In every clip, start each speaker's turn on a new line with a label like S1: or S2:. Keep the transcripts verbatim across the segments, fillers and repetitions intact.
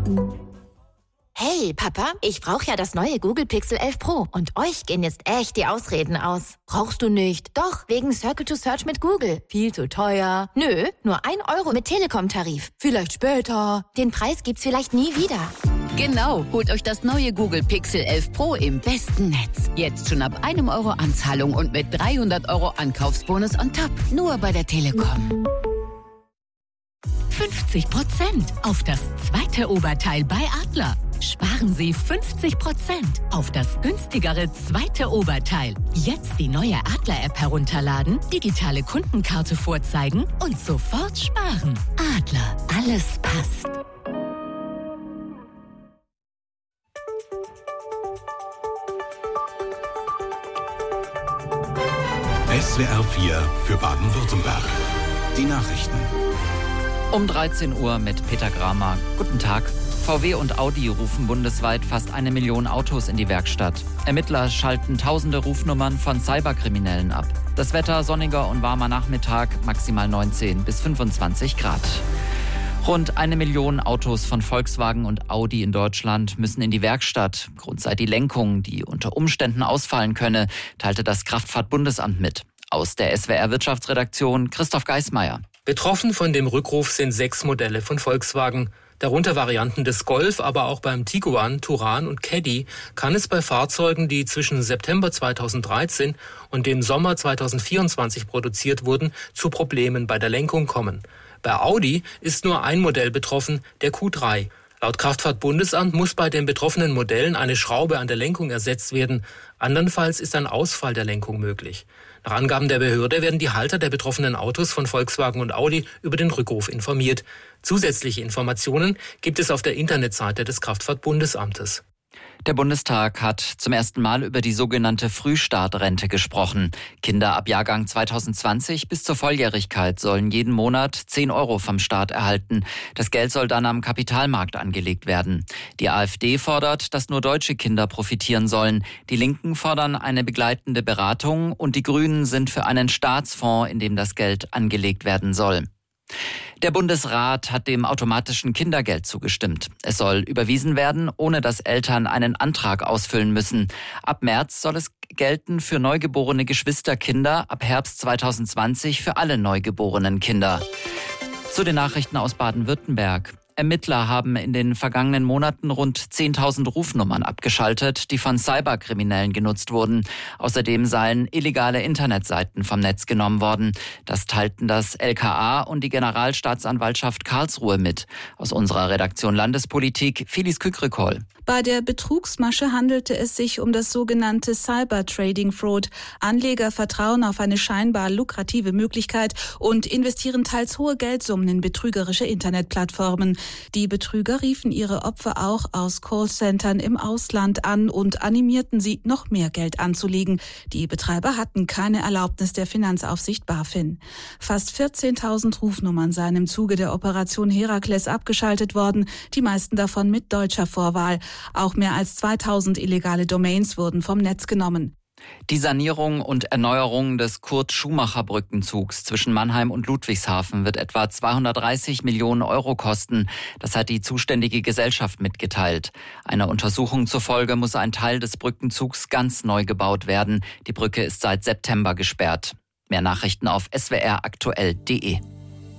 S1: Hey, Papa, ich brauche ja das neue Google Pixel elf Pro und euch gehen jetzt echt die Ausreden aus. Brauchst du nicht? Doch, wegen Circle to Search mit Google. Viel zu teuer. Nö, nur ein Euro mit Telekom-Tarif. Vielleicht später. Den Preis gibt's vielleicht nie wieder.
S2: Genau, holt euch das neue Google Pixel elf Pro im besten Netz. Jetzt schon ab einem Euro Anzahlung und mit dreihundert Euro Ankaufsbonus on top. Nur bei der Telekom.
S3: fünfzig Prozent auf das zweite Oberteil bei Adler. Sparen Sie fünfzig Prozent auf das günstigere zweite Oberteil. Jetzt die neue Adler-App herunterladen, digitale Kundenkarte vorzeigen und sofort sparen. Adler, alles passt.
S4: S W R vier für Baden-Württemberg. Die Nachrichten.
S5: Um dreizehn Uhr mit Peter Gramer. Guten Tag. V W und Audi rufen bundesweit fast eine Million Autos in die Werkstatt. Ermittler schalten tausende Rufnummern von Cyberkriminellen ab. Das Wetter sonniger und warmer Nachmittag, maximal neunzehn bis fünfundzwanzig Grad. Rund eine Million Autos von Volkswagen und Audi in Deutschland müssen in die Werkstatt. Grund sei die Lenkung, die unter Umständen ausfallen könne, teilte das Kraftfahrtbundesamt mit. Aus der S W R-Wirtschaftsredaktion Christoph Geismeier.
S6: Betroffen von dem Rückruf sind sechs Modelle von Volkswagen. Darunter Varianten des Golf, aber auch beim Tiguan, Touran und Caddy kann es bei Fahrzeugen, die zwischen September zweitausenddreizehn und dem Sommer zweitausendvierundzwanzig produziert wurden, zu Problemen bei der Lenkung kommen. Bei Audi ist nur ein Modell betroffen, der Q drei. Laut Kraftfahrtbundesamt muss bei den betroffenen Modellen eine Schraube an der Lenkung ersetzt werden. Andernfalls ist ein Ausfall der Lenkung möglich. Nach Angaben der Behörde werden die Halter der betroffenen Autos von Volkswagen und Audi über den Rückruf informiert. Zusätzliche Informationen gibt es auf der Internetseite des Kraftfahrtbundesamtes.
S5: Der Bundestag hat zum ersten Mal über die sogenannte Frühstartrente gesprochen. Kinder ab Jahrgang zweitausendzwanzig bis zur Volljährigkeit sollen jeden Monat zehn Euro vom Staat erhalten. Das Geld soll dann am Kapitalmarkt angelegt werden. Die AfD fordert, dass nur deutsche Kinder profitieren sollen. Die Linken fordern eine begleitende Beratung und die Grünen sind für einen Staatsfonds, in dem das Geld angelegt werden soll. Der Bundesrat hat dem automatischen Kindergeld zugestimmt. Es soll überwiesen werden, ohne dass Eltern einen Antrag ausfüllen müssen. Ab März soll es gelten für neugeborene Geschwisterkinder, ab Herbst zweitausendzwanzig für alle neugeborenen Kinder. Zu den Nachrichten aus Baden-Württemberg. Ermittler haben in den vergangenen Monaten rund zehntausend Rufnummern abgeschaltet, die von Cyberkriminellen genutzt wurden. Außerdem seien illegale Internetseiten vom Netz genommen worden. Das teilten das L K A und die Generalstaatsanwaltschaft Karlsruhe mit. Aus unserer Redaktion Landespolitik, Phyllis Kükrikol.
S7: Bei der Betrugsmasche handelte es sich um das sogenannte Cyber-Trading-Fraud. Anleger vertrauen auf eine scheinbar lukrative Möglichkeit und investieren teils hohe Geldsummen in betrügerische Internetplattformen. Die Betrüger riefen ihre Opfer auch aus Callcentern im Ausland an und animierten sie, noch mehr Geld anzulegen. Die Betreiber hatten keine Erlaubnis der Finanzaufsicht BaFin. Fast vierzehntausend Rufnummern seien im Zuge der Operation Herakles abgeschaltet worden, die meisten davon mit deutscher Vorwahl. Auch mehr als zweitausend illegale Domains wurden vom Netz genommen.
S5: Die Sanierung und Erneuerung des Kurt-Schumacher-Brückenzugs zwischen Mannheim und Ludwigshafen wird etwa zweihundertdreißig Millionen Euro kosten. Das hat die zuständige Gesellschaft mitgeteilt. Einer Untersuchung zufolge muss ein Teil des Brückenzugs ganz neu gebaut werden. Die Brücke ist seit September gesperrt. Mehr Nachrichten auf s w r aktuell punkt d e.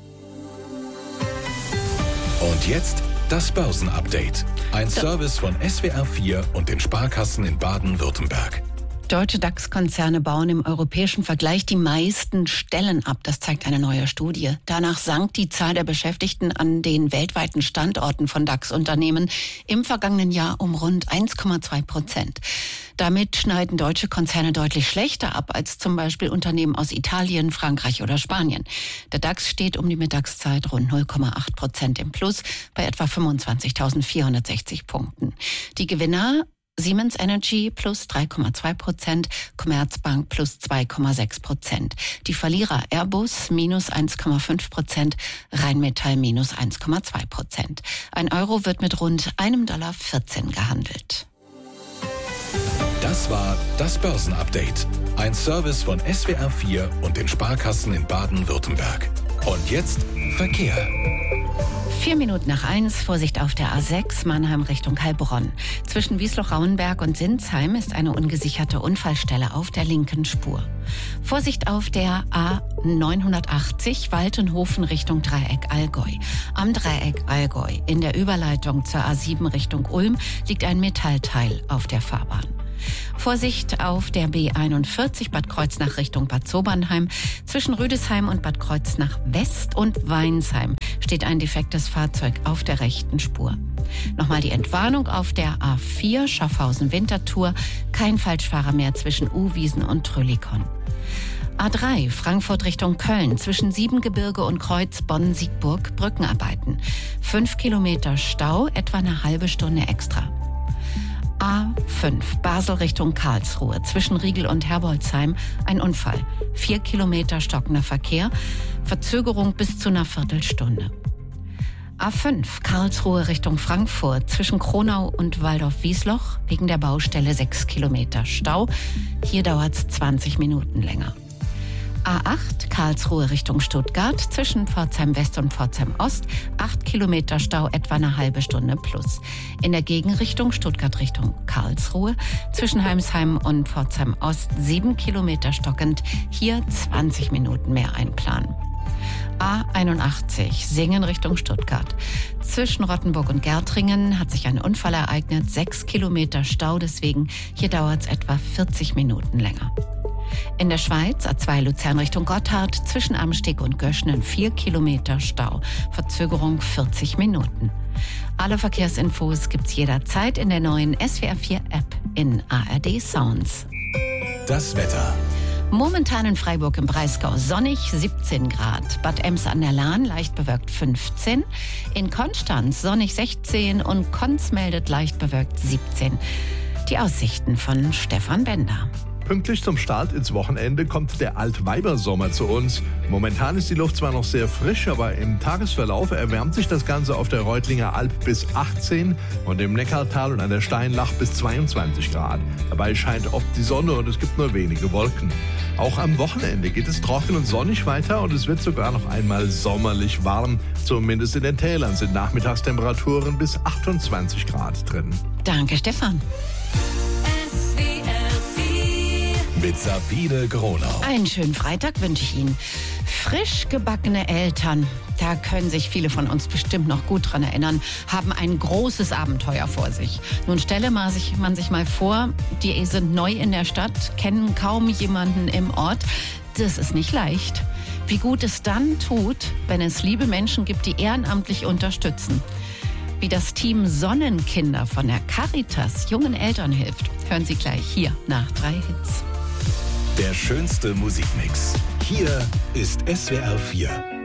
S4: Und jetzt das Börsenupdate. Ein Service von S W R vier und den Sparkassen in Baden-Württemberg.
S2: Deutsche DAX-Konzerne bauen im europäischen Vergleich die meisten Stellen ab. Das zeigt eine neue Studie. Danach sank die Zahl der Beschäftigten an den weltweiten Standorten von DAX-Unternehmen im vergangenen Jahr um rund eins Komma zwei Prozent. Damit schneiden deutsche Konzerne deutlich schlechter ab als zum Beispiel Unternehmen aus Italien, Frankreich oder Spanien. Der DAX steht um die Mittagszeit rund null Komma acht Prozent im Plus bei etwa fünfundzwanzigtausendvierhundertsechzig Punkten. Die Gewinner: Siemens Energy plus drei Komma zwei Prozent, Commerzbank plus zwei Komma sechs Prozent. Die Verlierer Airbus minus eins Komma fünf Prozent, Rheinmetall minus eins Komma zwei Prozent. Ein Euro wird mit rund einem Komma vierzehn Dollar gehandelt.
S4: Das war das Börsenupdate. Ein Service von S W R vier und den Sparkassen in Baden-Württemberg. Und jetzt Verkehr.
S2: Vier Minuten nach eins, Vorsicht auf der A sechs, Mannheim Richtung Heilbronn. Zwischen Wiesloch-Rauenberg und Sinsheim ist eine ungesicherte Unfallstelle auf der linken Spur. Vorsicht auf der A neunhundertachtzig, Waltenhofen Richtung Dreieck Allgäu. Am Dreieck Allgäu in der Überleitung zur A sieben Richtung Ulm liegt ein Metallteil auf der Fahrbahn. Vorsicht auf der B einundvierzig Bad Kreuznach Richtung Bad Sobernheim. Zwischen Rüdesheim und Bad Kreuznach West und Weinsheim steht ein defektes Fahrzeug auf der rechten Spur. Nochmal die Entwarnung auf der A vier Schaffhausen-Winterthur. Kein Falschfahrer mehr zwischen Uwiesen und Tröllikon. A drei Frankfurt Richtung Köln. Zwischen Siebengebirge und Kreuz Bonn-Siegburg Brückenarbeiten. Fünf Kilometer Stau, etwa eine halbe Stunde extra. A fünf Basel Richtung Karlsruhe. Zwischen Riegel und Herbolzheim ein Unfall. Vier Kilometer stockender Verkehr. Verzögerung bis zu einer Viertelstunde. A fünf Karlsruhe Richtung Frankfurt. Zwischen Kronau und Waldorf-Wiesloch wegen der Baustelle sechs Kilometer Stau. Hier dauert's zwanzig Minuten länger. A acht Karlsruhe Richtung Stuttgart, zwischen Pforzheim West und Pforzheim Ost, acht Kilometer Stau, etwa eine halbe Stunde plus. In der Gegenrichtung Stuttgart Richtung Karlsruhe, zwischen Heimsheim und Pforzheim Ost, sieben Kilometer stockend, hier zwanzig Minuten mehr einplanen. A einundachtzig Singen Richtung Stuttgart. Zwischen Rottenburg und Gärtringen hat sich ein Unfall ereignet, sechs Kilometer Stau, deswegen hier dauert es etwa vierzig Minuten länger. In der Schweiz A zwei Luzern Richtung Gotthard, zwischen Amsteg und Göschnen vier Kilometer Stau, Verzögerung vierzig Minuten. Alle Verkehrsinfos gibt's jederzeit in der neuen S W R vier App in A R D Sounds.
S4: Das Wetter.
S2: Momentan in Freiburg im Breisgau sonnig, siebzehn Grad. Bad Ems an der Lahn leicht bewölkt fünfzehn. In Konstanz sonnig sechzehn und Konz meldet leicht bewölkt siebzehn. Die Aussichten von Stefan Bender.
S8: Pünktlich zum Start ins Wochenende kommt der Altweibersommer zu uns. Momentan ist die Luft zwar noch sehr frisch, aber im Tagesverlauf erwärmt sich das Ganze auf der Reutlinger Alp bis achtzehn und im Neckartal und an der Steinlach bis zweiundzwanzig Grad. Dabei scheint oft die Sonne und es gibt nur wenige Wolken. Auch am Wochenende geht es trocken und sonnig weiter und es wird sogar noch einmal sommerlich warm. Zumindest in den Tälern sind Nachmittagstemperaturen bis achtundzwanzig Grad drin.
S2: Danke, Stefan.
S4: Mit Sabine Gronau.
S2: Einen schönen Freitag wünsche ich Ihnen. Frisch gebackene Eltern, da können sich viele von uns bestimmt noch gut dran erinnern, haben ein großes Abenteuer vor sich. Nun stelle man sich, man sich mal vor, die sind neu in der Stadt, kennen kaum jemanden im Ort. Das ist nicht leicht. Wie gut es dann tut, wenn es liebe Menschen gibt, die ehrenamtlich unterstützen. Wie das Team Sonnenkinder von der Caritas jungen Eltern hilft, hören Sie gleich hier nach drei Hits.
S4: Der schönste Musikmix. Hier ist S W R vier.